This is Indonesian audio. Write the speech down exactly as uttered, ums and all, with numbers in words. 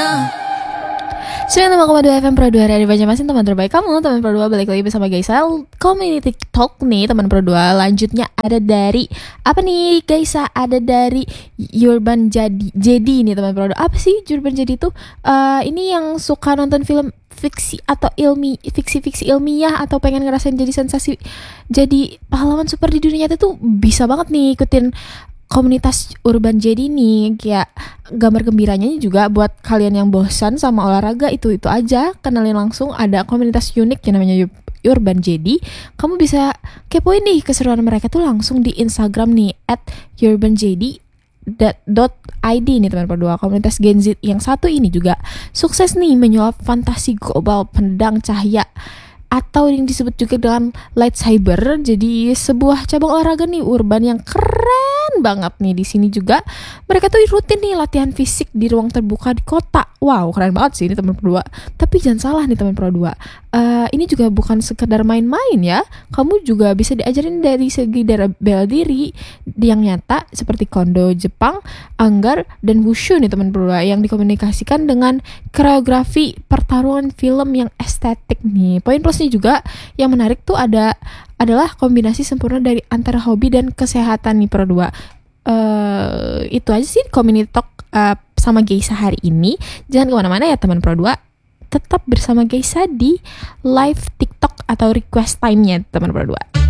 sembilan puluh lima koma dua F M Pro dua Radio Banjarmasin, teman terbaik kamu. Teman Pro dua balik lagi bersama Gaisa Community Talk nih teman Pro dua. Lanjutnya ada dari apa nih Gaisa? Ada dari Urban Jadi Jadi nih teman Pro dua. Apa sih Urban Jadi itu? Uh, ini yang suka nonton film fiksi atau ilmi fiksi-fiksi ilmiah atau pengen ngerasain jadi sensasi, jadi pahlawan super di dunia nyata tuh bisa banget nih ikutin komunitas Urban Jadi nih. Kayak gambar gembiranya juga buat kalian yang bosan sama olahraga itu-itu aja, kenalin langsung ada komunitas unik yang namanya Urban Jadi. Kamu bisa kepoin nih keseruan mereka tuh langsung di Instagram nih at urbanjedi dot id nih teman berdua. Komunitas Gen Z yang satu ini juga sukses nih menyuap fantasi global pedang cahaya atau yang disebut juga dengan lightsaber. Jadi sebuah cabang olahraga nih urban yang keren banget nih. Di sini juga mereka tuh rutin nih latihan fisik di ruang terbuka di kota. Wow, keren banget sih ini teman Pro dua. Tapi jangan salah nih teman Pro dua. Uh, ini juga bukan sekedar main-main ya. Kamu juga bisa diajarin dari segi bela diri yang nyata seperti kondo Jepang, anggar, dan wushu nih teman Pro dua, yang dikomunikasikan dengan koreografi pertarungan film yang estetik nih. Poin plusnya juga yang menarik tuh ada adalah kombinasi sempurna dari antara hobi dan kesehatan nih Pro dua. Uh, itu aja sih community talk uh, sama Gaisa hari ini. Jangan kemana-mana ya teman Pro dua. Tetap bersama Gaisa di live TikTok atau request time-nya teman Pro dua.